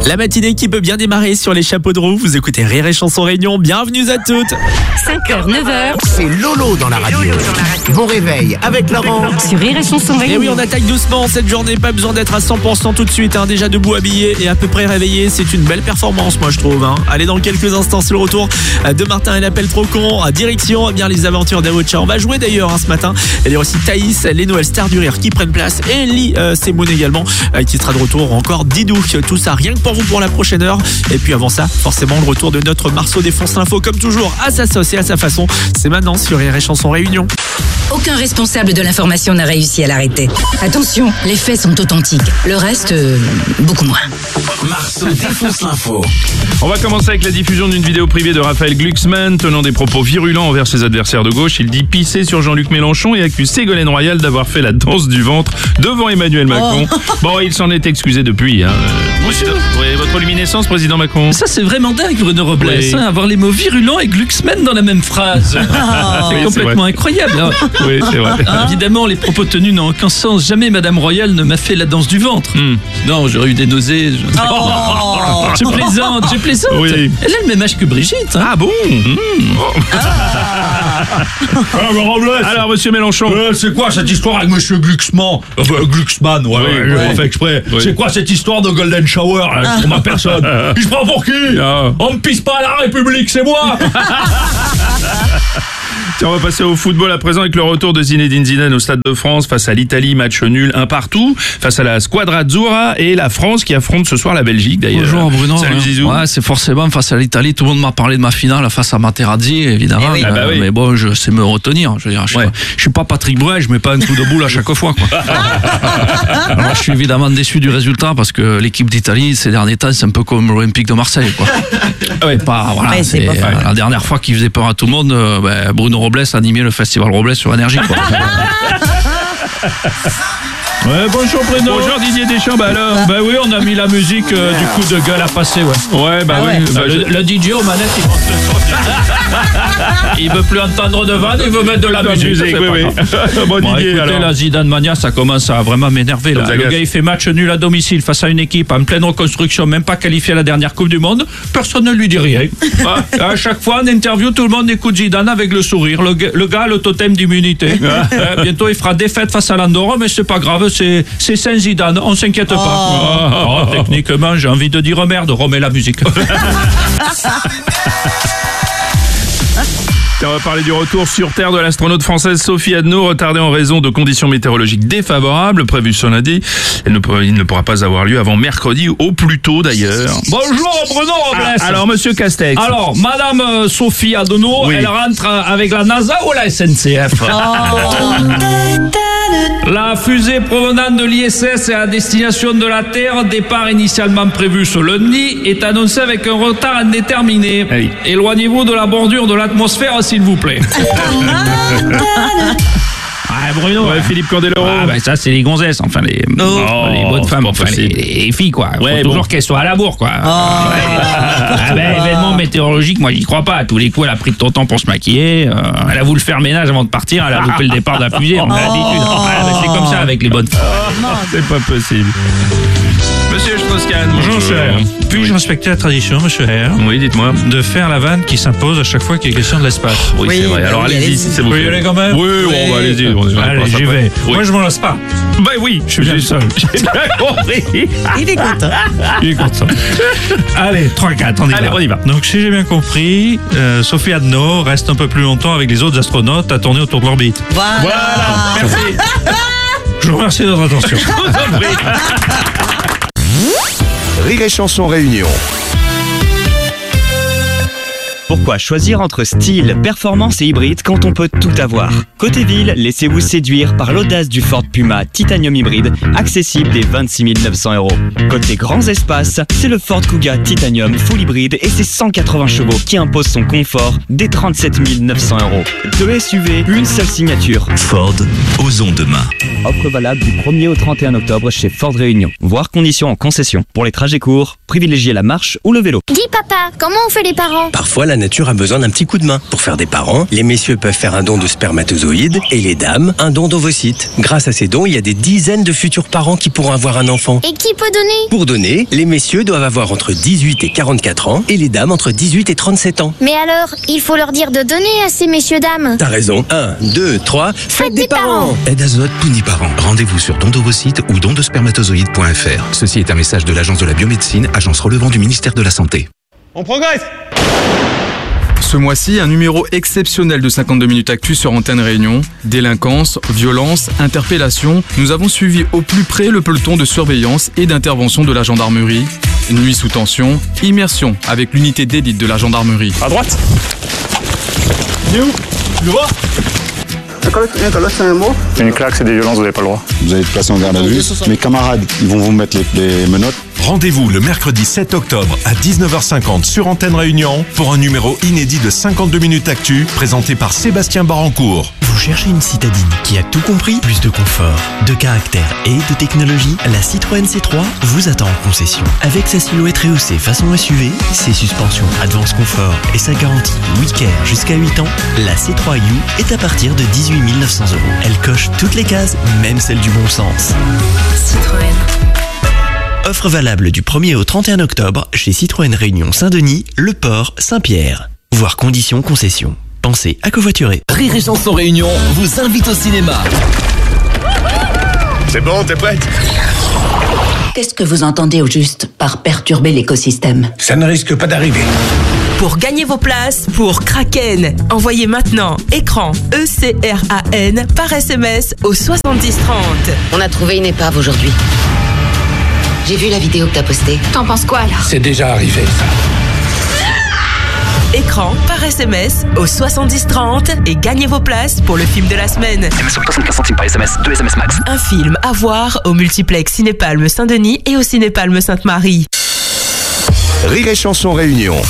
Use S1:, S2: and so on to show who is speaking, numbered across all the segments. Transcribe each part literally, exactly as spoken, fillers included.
S1: La matinée qui peut bien démarrer sur les chapeaux de roue. Vous écoutez Rire et Chanson Réunion. Bienvenue à toutes.
S2: cinq heures, neuf heures.
S3: C'est Lolo dans la radio. Bon réveil avec Laurent.
S2: Sur Rire et Chanson Réunion.
S1: Et oui, on attaque doucement cette journée. Pas besoin d'être à cent pour cent tout de suite. Hein. Déjà debout, habillé et à peu près réveillé. C'est une belle performance, moi je trouve. Hein. Allez, dans quelques instants, c'est le retour de Martin et l'appel trop con. Direction eh bien les aventures d'Avocha. On va jouer d'ailleurs hein, ce matin. Il y a aussi Thaïs, les nouvelles stars du rire qui prennent place. Et Lee euh, Semoun également euh, qui sera de retour. Encore Didou. Tout ça rien que pour vous pour la prochaine heure. Et puis avant ça, forcément le retour de notre Marceau défonce l'info comme toujours à sa sauce et à sa façon. C'est maintenant sur Rire et Chanson Réunion.
S2: Aucun responsable de l'information n'a réussi à l'arrêter. Attention, les faits sont authentiques. Le reste, euh, beaucoup moins.
S3: Marceau défonce l'info.
S4: On va commencer avec la diffusion d'une vidéo privée de Raphaël Glucksmann tenant des propos virulents envers ses adversaires de gauche. Il dit pisser sur Jean-Luc Mélenchon et accuse Ségolène Royal d'avoir fait la danse du ventre devant Emmanuel Macron. Oh. Bon, il s'en est excusé depuis. Hein.
S5: Bonjour.
S4: Oui, votre luminescence, président Macron.
S5: Ça, c'est vraiment dingue, Bruno Robles, oui. hein, avoir les mots virulents et Glucksmann dans la même phrase. Oh. C'est oui, complètement c'est incroyable. Hein.
S4: Oui, c'est vrai.
S5: Hein, évidemment, les propos tenus n'ont aucun sens. Jamais Madame Royal ne m'a fait la danse du ventre. Mm. Non, j'aurais eu des nausées. Je, oh. je plaisante, je plaisante. Oui. Elle a le même âge que Brigitte. Hein.
S4: Ah bon mm. oh.
S6: Ah. Alors, Robles.
S4: Alors, monsieur Mélenchon.
S6: Euh, c'est quoi cette histoire avec monsieur Glucksmann Enfin, Glucksmann, ouais, oui, ouais, ouais. fait exprès. Oui. C'est quoi cette histoire de Golden Shower là, pour ma personne Il se prend pour qui ah. On me pisse pas à la République, c'est moi.
S4: Tiens, on va passer au football à présent avec le retour de Zinedine Zidane au Stade de France face à l'Italie, match nul un partout, face à la Squadra Azzurra et la France qui affronte ce soir la Belgique d'ailleurs.
S5: Bonjour Bruno.
S4: Salut
S5: hein.
S4: Zizou.
S5: Ouais, c'est forcément face à l'Italie. Tout le monde m'a parlé de ma finale face à Materazzi, évidemment.
S4: Eh oui. Ah bah oui.
S5: Mais bon, je sais me retenir. Je veux dire, je suis, ouais. pas, je suis pas Patrick Bruel, je mets pas un coup de boule à chaque fois. Quoi. Alors, je suis évidemment déçu du résultat parce que l'équipe d'Italie ces derniers temps, c'est un peu comme l'Olympique de Marseille. Quoi. Ouais, pas, voilà, ouais, c'est c'est pas euh, la dernière fois qu'il faisait peur à tout le monde, euh, ben, Bruno Robles a animé le festival Robles sur Énergie. Quoi.
S6: Ouais, bonjour Bruno.
S4: Bonjour Didier Deschamps, bah alors.
S6: Bah oui, on a mis la musique euh, du coup de gueule à passer, ouais.
S4: Ouais, bah
S6: ah
S4: oui.
S6: Ouais.
S4: Bah,
S6: le,
S4: je...
S6: le D J au manette, il monte le son. Il veut plus entendre de vanne, il veut mettre de la
S4: de
S6: musique.
S4: musique oui, oui.
S6: Bon, bon
S4: Didier,
S6: écoutez,
S4: alors.
S6: la Zidane Mania, ça commence à vraiment m'énerver. Là. Le gars, il fait match nul à domicile face à une équipe en pleine reconstruction, même pas qualifiée à la dernière Coupe du Monde. Personne ne lui dit rien. À chaque fois, en interview, tout le monde écoute Zidane avec le sourire. Le, le gars a le totem d'immunité. euh, bientôt, il fera défaite face à l'Andorra, mais c'est pas grave, c'est, c'est Saint-Zidane, on s'inquiète pas. Oh. Oh, techniquement, j'ai envie de dire merde, remets la musique.
S4: On va parler du retour sur Terre de l'astronaute française Sophie Adno, retardée en raison de conditions météorologiques défavorables prévues ce lundi. Elle ne pourra, il ne pourra pas avoir lieu avant mercredi, au plus tôt d'ailleurs.
S6: Bonjour Bruno Robles.
S4: Ah, alors monsieur Castex.
S6: Alors, Madame euh, Sophie Adno, oui. Elle rentre avec la NASA ou la S N C F? Oh. La fusée provenant de l'I S S et à destination de la Terre, départ initialement prévu ce lundi, est annoncée avec un retard indéterminé. Oui. Éloignez-vous de la bordure de l'atmosphère, s'il vous plaît. Ah, Bruno.
S4: Ouais, Philippe Candeloro.
S6: Ah, bah, ça, c'est les gonzesses, enfin, les,
S4: oh,
S6: les bonnes femmes, enfin, les, les filles, quoi. Il ouais, faut bon. toujours qu'elles soient à la bourre, quoi. Oh. Ouais. Ah, ben, événement météorologique, moi, j'y crois pas. À tous les coups, elle a pris de ton temps pour se maquiller. Euh, elle a voulu faire ménage avant de partir. Elle a loupé le départ de la fusée. On a l'habitude. Ah, ben, c'est comme ça avec les bonnes femmes.
S4: Oh, c'est pas possible. Monsieur Strauss-Kahn,
S7: bonjour cher. Puis-je respecter la tradition, monsieur R?
S4: Oui, dites-moi.
S7: De faire la vanne qui s'impose à chaque fois qu'il y a question de l'espace.
S4: Oui, oui c'est vrai. Alors oui, allez-y, allez-y. Si c'est vous.
S7: Oui, allez quand même.
S4: Oui, oui. on va allez-y. On
S7: allez, j'y vais. Oui. Moi, je m'en lasse pas.
S4: Bah oui,
S7: je suis bien seul.
S4: J'ai bien compris.
S2: Il est content.
S7: Il est content. Allez, trois quatre, on y
S4: allez,
S7: va.
S4: on y va.
S7: Donc, si j'ai bien compris, euh, Sophie Adno reste un peu plus longtemps avec les autres astronautes à tourner autour de l'orbite.
S2: Voilà.
S4: Voilà. Merci.
S7: Je vous remercie de votre attention.
S4: Je vous en prie.
S3: Rire et Chanson Réunion.
S8: Pourquoi choisir entre style, performance et hybride quand on peut tout avoir? Côté ville, laissez-vous séduire par l'audace du Ford Puma Titanium hybride, accessible dès vingt-six mille neuf cents euros. Côté grands espaces, c'est le Ford Kuga Titanium full hybride et ses cent quatre-vingts chevaux qui imposent son confort dès trente-sept mille neuf cents euros. Deux S U V, une seule signature.
S9: Ford, osons demain.
S8: Offre valable du premier au trente et un octobre chez Ford Réunion. Voir conditions en concession. Pour les trajets courts, privilégiez la marche ou le vélo.
S10: Dis papa, comment on fait les parents?
S9: Parfois la
S10: nature a besoin d'un petit coup de main. Pour faire des parents, les messieurs peuvent faire un don de spermatozoïdes et les dames, un don d'ovocytes. Grâce à ces dons, il y a des dizaines de futurs parents qui pourront avoir un enfant.
S11: Et qui peut donner?
S10: Pour donner, les messieurs doivent avoir entre dix-huit et quarante-quatre ans et les dames entre dix-huit et trente-sept ans.
S11: Mais alors, il faut leur dire de donner à ces messieurs-dames.
S10: T'as raison. un, deux, trois, faites, faites des, des parents. parents.
S9: Aide Azote Puniparents. Rendez-vous sur don d'ovocytes ou don de spermatozoïdes point f r. Ceci est un message de l'Agence de la biomédecine, agence relevant du ministère de la Santé.
S12: On progresse. Ce mois-ci, un numéro exceptionnel de cinquante-deux minutes Actu sur Antenne Réunion. Délinquance, violence, interpellation. Nous avons suivi au plus près le peloton de surveillance et d'intervention de la gendarmerie. Nuit sous tension, immersion avec l'unité d'élite de la gendarmerie.
S13: À droite. Il est où? Tu le vois?
S14: Une claque, c'est des violences, vous n'avez pas le droit.
S15: Vous allez être placé en garde à vue. Mes camarades, ils vont vous mettre les, les menottes.
S16: Rendez-vous le mercredi sept octobre à dix-neuf heures cinquante sur Antenne Réunion pour un numéro inédit de cinquante-deux minutes Actu présenté par Sébastien Barancourt.
S17: Vous cherchez une citadine qui a tout compris? Plus de confort, de caractère et de technologie, la Citroën C trois vous attend en concession. Avec sa silhouette rehaussée façon S U V, ses suspensions Advance Confort et sa garantie WeCare jusqu'à huit ans, la C trois U est à partir de dix-huit mille neuf cents euros. Elle coche toutes les cases, même celles du bon sens.
S2: Citroën.
S17: Offre valable du premier au trente et un octobre chez Citroën Réunion Saint-Denis, Le Port, Saint-Pierre. Voir conditions concession. Pensez à covoiturer.
S18: Rire et Chanson Réunion vous invite au cinéma.
S3: C'est bon, t'es prête?
S2: Qu'est-ce que vous entendez au juste par perturber l'écosystème?
S3: Ça ne risque pas d'arriver.
S19: Pour gagner vos places pour Kraken, envoyez maintenant écran E C R A N par S M S au soixante-dix trente.
S2: On a trouvé une épave aujourd'hui. J'ai vu la vidéo que t'as postée. T'en penses quoi alors?
S3: C'est déjà arrivé, ça.
S19: Écran par S M S au soixante-dix trente et gagnez vos places pour le film de la semaine.
S18: M S soixante-quinze centimes par S M S, deux S M S max.
S19: Un film à voir au multiplex Cinépalme Saint-Denis et au Cinépalme Sainte-Marie.
S3: Rire et Chanson Réunion.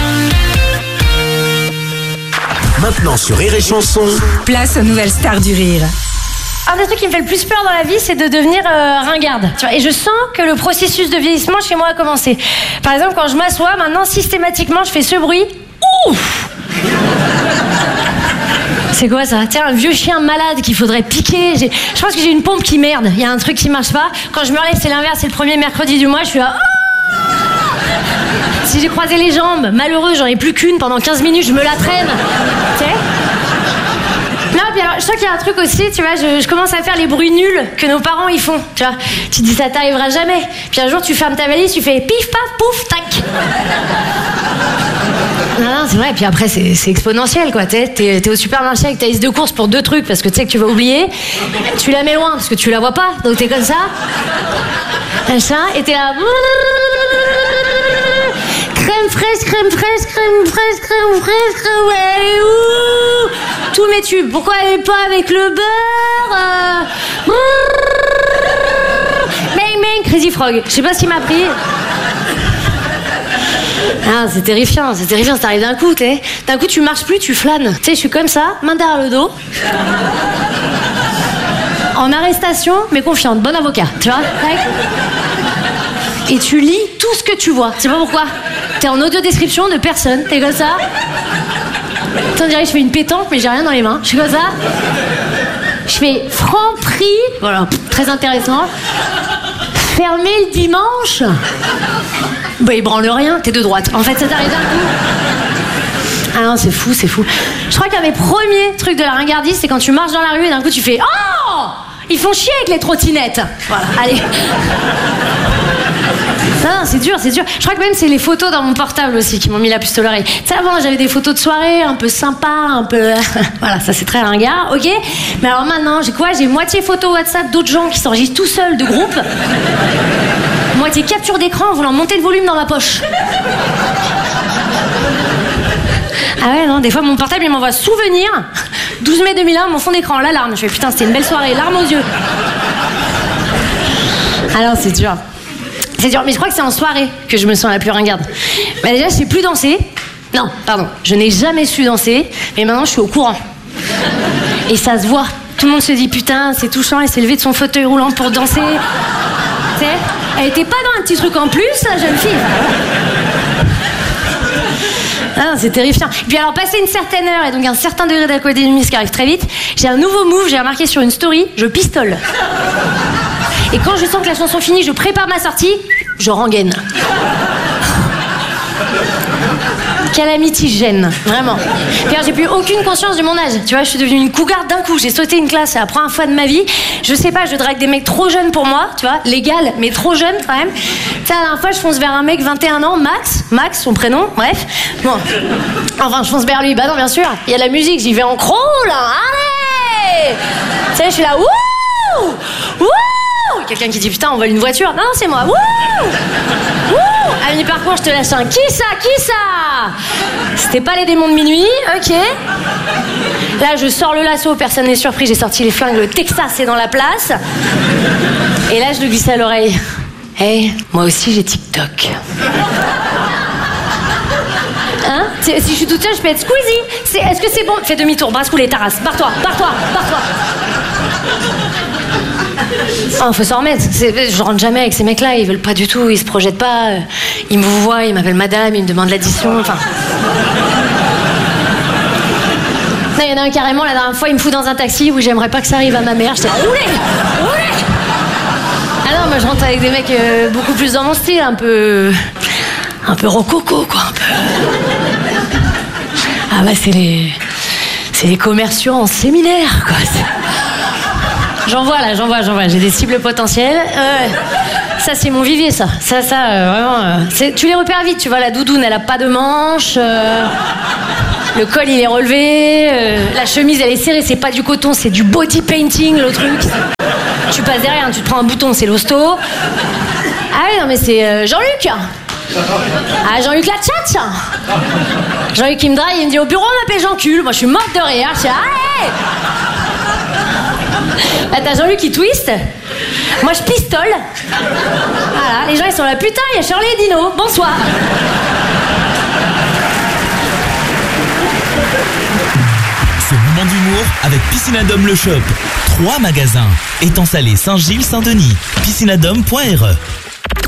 S3: Maintenant sur Rire et Chanson.
S2: Place aux nouvelles stars du rire.
S20: Un des trucs qui me fait le plus peur dans la vie, c'est de devenir euh, ringarde. Tu vois, et je sens que le processus de vieillissement chez moi a commencé. Par exemple, quand je m'assois, maintenant, systématiquement, je fais ce bruit. Ouf! C'est quoi ça? Tiens, un vieux chien malade qu'il faudrait piquer. J'ai... Je pense que j'ai une pompe qui merde. Il y a un truc qui marche pas. Quand je me relève, c'est l'inverse. C'est le premier mercredi du mois. Je suis là. Oh, si j'ai croisé les jambes, malheureux, j'en ai plus qu'une pendant quinze minutes. Je me la traîne. Tu sais? Non, puis alors, je sens qu'il y a un truc aussi, tu vois, je, je commence à faire les bruits nuls que nos parents ils font, tu vois. Tu te dis, ça t'arrivera jamais. Puis un jour, tu fermes ta valise, tu fais pif, paf, pouf, tac. Non, non, c'est vrai, puis après, c'est, c'est exponentiel, quoi. T'es, t'es, t'es au supermarché avec ta liste de courses pour deux trucs, parce que tu sais que tu vas oublier. Tu la mets loin, parce que tu la vois pas, donc t'es comme ça. Machin, et t'es là... Crème fraîche, crème fraîche, crème fraîche, crème fraîche, crème fraîche, ouh, tous mes tubes. Pourquoi elle est pas avec le beurre? euh... Bang bang, Crazy Frog. Je sais pas ce qu'il m'a pris. Ah, c'est terrifiant, c'est terrifiant, ça t'arrive d'un coup, tu sais. D'un coup, tu marches plus, tu flânes. Tu sais, je suis comme ça, main derrière le dos. En arrestation, mais confiante, bon avocat, tu vois. Et tu lis tout ce que tu vois. Tu sais pas pourquoi? T'es en audio description de personne, t'es comme ça. On dirait que je fais une pétanque, mais j'ai rien dans les mains. Je suis comme ça. Je fais franc prix, voilà, très intéressant. Fermé le dimanche. Bah, il branle rien, t'es de droite. En fait, ça t'arrive d'un coup. Ah non, c'est fou, c'est fou. Je crois qu'un des premiers trucs de la ringardise, c'est quand tu marches dans la rue et d'un coup tu fais oh, ils font chier avec les trottinettes. Voilà, allez. Non, c'est dur, c'est dur. Je crois que même c'est les photos dans mon portable aussi qui m'ont mis la puce à l'oreille. Tu sais, avant, j'avais des photos de soirée un peu sympas, un peu... voilà, ça c'est très ringard, ok. Mais alors maintenant, j'ai quoi? J'ai moitié photo WhatsApp d'autres gens qui s'enregistrent tout seuls de groupe. Moitié capture d'écran en voulant monter le volume dans ma poche. Ah ouais, non, des fois mon portable il m'envoie souvenir. douze mai deux mille un, mon fond d'écran, l'alarme. Je fais putain, c'était une belle soirée, larmes aux yeux. Alors c'est dur. C'est dur, mais je crois que c'est en soirée que je me sens la plus ringarde. Bah déjà, je sais plus danser. Non, pardon, je n'ai jamais su danser, mais maintenant je suis au courant. Et ça se voit. Tout le monde se dit putain, c'est touchant, elle s'est levée de son fauteuil roulant pour danser. Tu sais, elle était pas dans un petit truc en plus, la jeune fille. Ah, c'est terrifiant. Et puis alors, passé une certaine heure et donc un certain degré d'alcoolémie, ce qui arrive très vite, j'ai un nouveau move, j'ai remarqué sur une story, je pistole. Et quand je sens que la chanson finit, je prépare ma sortie, je rengaine. Calamitygène, vraiment. Puis alors, j'ai plus aucune conscience de mon âge. Tu vois, je suis devenue une cougarde d'un coup. J'ai sauté une classe, c'est la première fois de ma vie. Je sais pas, je drague des mecs trop jeunes pour moi, tu vois, légal, mais trop jeunes quand même. Tu sais, la dernière fois, je fonce vers un mec vingt et un ans, Max, Max, son prénom, bref. Bon, enfin, je fonce vers lui. Bah non, bien sûr, il y a de la musique, j'y vais en crawl, hein. Allez. Tu sais, je suis là, wouh, wouh. Quelqu'un qui dit putain, on vole une voiture. Non, non, c'est moi. Wouh, wouh. À mi-parcours, je te lâche un qui ça, qui ça. C'était pas les démons de minuit, ok. Là, je sors le lasso, personne n'est surpris. J'ai sorti les flingues, le Texas est dans la place. Et là, je lui glisse à l'oreille. Hey, moi aussi, j'ai TikTok. Hein? Si je suis toute seule, je peux être Squeezie. C'est, est-ce que c'est bon? Fais demi-tour, brasse couler, Taras. Barre-toi, barre-toi, barre-toi. Oh, faut s'en remettre. C'est, je rentre jamais avec ces mecs-là, ils veulent pas du tout, ils se projettent pas. Ils me voient, ils m'appellent madame, ils me demandent l'addition, enfin. Non, il y en a un carrément, la dernière fois, il me fout dans un taxi où j'aimerais pas que ça arrive à ma mère. J'étais là, roulez, roulez. Ah non, moi je rentre avec des mecs euh, beaucoup plus dans mon style, un peu. un peu rococo, quoi, un peu. Ah bah, c'est les. c'est les commerciaux en séminaire, quoi. C'est... J'en vois là, j'en vois, j'en vois. J'ai des cibles potentielles. Euh, ça, c'est mon vivier, ça. Ça, ça, euh, vraiment. Euh, c'est, tu les repères vite, tu vois. La doudoune, elle a pas de manches. Euh, le col, il est relevé. Euh, la chemise, elle est serrée. C'est pas du coton, c'est du body painting, le truc. Tu passes derrière, tu te prends un bouton, c'est l'hosto. Ah oui, non, mais c'est euh, Jean-Luc. Ah, Jean-Luc la tchatch. Jean-Luc qui me drague, il me dit au bureau, on m'appelle Jean-Cul. Moi, je suis morte de rire. Je dis, allez. Là, t'as Jean-Luc qui twist. Moi, je pistole. Voilà, les gens, ils sont là. Putain, il y a Shirley et Dino. Bonsoir.
S21: Ce moment d'humour avec Piscinadome Le Shop. Trois magasins. Étang Salé, Saint-Gilles, Saint-Denis. piscinadome point r e